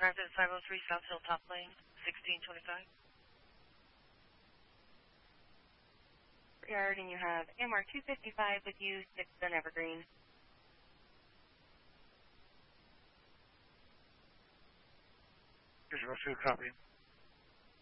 Private 503 South Hilltop Lane, 1625. Yard, and you have MR 255 with you, 6th and Evergreen. Visual 2, copy.